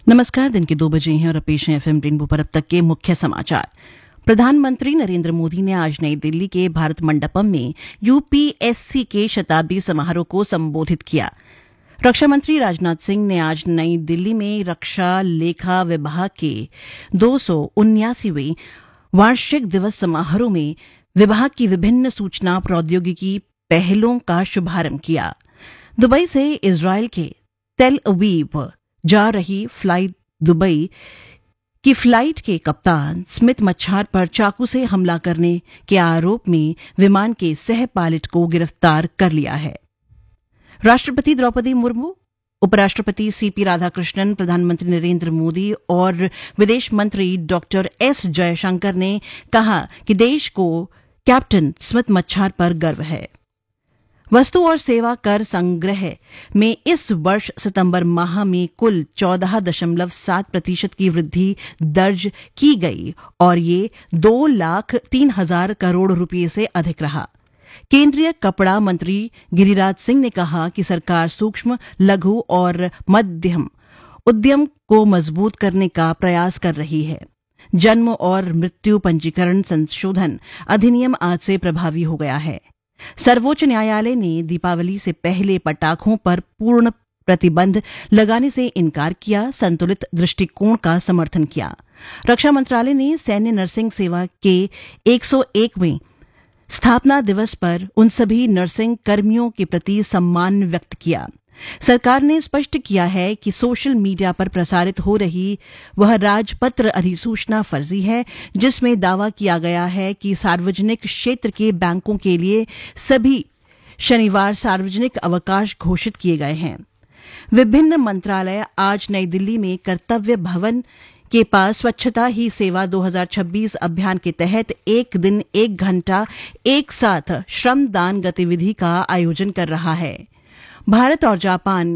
नमस्कार। दिन के 2 बजे हैं और पेश हैं एफएम रेनबो पर अब तक के मुख्य समाचार। प्रधानमंत्री नरेंद्र मोदी ने आज नई दिल्ली के भारत मंडपम में यूपीएससी के शताब्दी समारोह को संबोधित किया। रक्षा मंत्री राजनाथ सिंह ने आज नई दिल्ली में रक्षा लेखा विभाग के 279वें वार्षिक दिवस समारोह में विभाग की विभिन्न सूचना प्रौद्योगिकी पहलों का शुभारंभ किया। दुबई से इजरायल के तेल अवीव जा रही फ्लाइट दुबई की फ्लाइट के कप्तान स्मिथ मच्छार पर चाकू से हमला करने के आरोप में विमान के सह पायलट को गिरफ्तार कर लिया है। राष्ट्रपति द्रौपदी मुर्मू, उपराष्ट्रपति सीपी राधाकृष्णन, प्रधानमंत्री नरेंद्र मोदी और विदेश मंत्री डॉक्टर एस जयशंकर ने कहा कि देश को कैप्टन स्मिथ मच्छार पर गर्व है। वस्तु और सेवा कर संग्रह में इस वर्ष सितंबर माह में कुल 14.7% की वृद्धि दर्ज की गई और ये 2,03,000 करोड़ रुपये से अधिक रहा। केंद्रीय कपड़ा मंत्री गिरिराज सिंह ने कहा कि सरकार सूक्ष्म, लघु और मध्यम उद्यम को मजबूत करने का प्रयास कर रही है। जन्म और मृत्यु पंजीकरण संशोधन अधिनियम आज से प्रभावी हो गया है। सर्वोच्च न्यायालय ने दीपावली से पहले पटाखों पर पूर्ण प्रतिबंध लगाने से इनकार किया, संतुलित दृष्टिकोण का समर्थन किया। रक्षा मंत्रालय ने सैन्य नर्सिंग सेवा के 101वें स्थापना दिवस पर उन सभी नर्सिंग कर्मियों के प्रति सम्मान व्यक्त किया। सरकार ने स्पष्ट किया है कि सोशल मीडिया पर प्रसारित हो रही वह राजपत्र अधिसूचना फर्जी है, जिसमें दावा किया गया है कि सार्वजनिक क्षेत्र के बैंकों के लिए सभी शनिवार सार्वजनिक अवकाश घोषित किए गए हैं। विभिन्न मंत्रालय आज नई दिल्ली में कर्तव्य भवन के पास स्वच्छता ही सेवा 2026 अभियान के तहत एक दिन 1 घंटा एक साथ श्रमदान गतिविधि का आयोजन कर रहा है। भारत और जापान